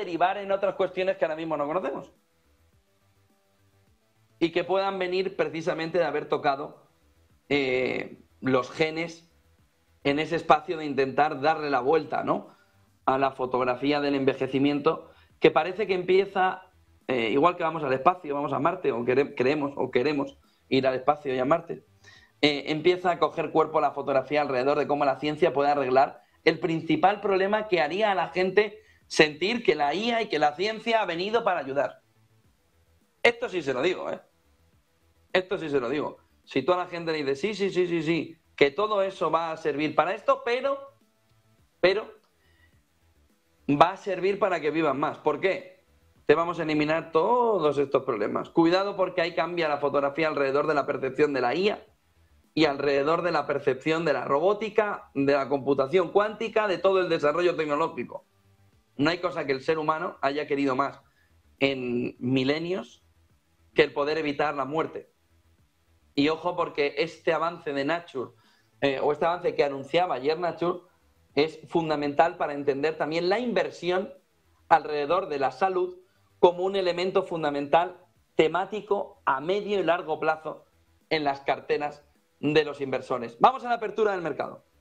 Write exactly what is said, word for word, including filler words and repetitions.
derivar en otras cuestiones que ahora mismo no conocemos. Y que puedan venir precisamente de haber tocado eh, los genes en ese espacio de intentar darle la vuelta, ¿no?, a la fotografía del envejecimiento, que parece que empieza, eh, igual que vamos al espacio, vamos a Marte, o quere, creemos o queremos ir al espacio y a Marte, eh, empieza a coger cuerpo la fotografía alrededor de cómo la ciencia puede arreglar el principal problema que haría a la gente sentir que la I A y que la ciencia ha venido para ayudar. Esto sí se lo digo, ¿eh? Esto sí se lo digo. Si toda la gente le dice, sí, sí, sí, sí, sí, que todo eso va a servir para esto, pero, pero, va a servir para que vivan más. ¿Por qué? Te vamos a eliminar todos estos problemas. Cuidado, porque ahí cambia la fotografía alrededor de la percepción de la I A y alrededor de la percepción de la robótica, de la computación cuántica, de todo el desarrollo tecnológico. No hay cosa que el ser humano haya querido más en milenios que el poder evitar la muerte. Y ojo, porque este avance de Nature, eh, o este avance que anunciaba ayer Nature, es fundamental para entender también la inversión alrededor de la salud como un elemento fundamental temático a medio y largo plazo en las carteras de los inversores. Vamos a la apertura del mercado.